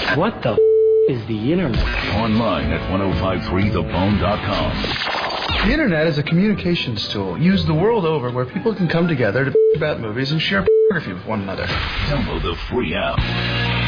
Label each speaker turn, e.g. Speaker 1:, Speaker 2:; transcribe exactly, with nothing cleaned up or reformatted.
Speaker 1: What the f- is the internet?
Speaker 2: Online at ten fifty-three the bone dot com.
Speaker 3: The internet is a communications tool used the world over where people can come together to about movies and share photography with one another.
Speaker 2: Download the free app.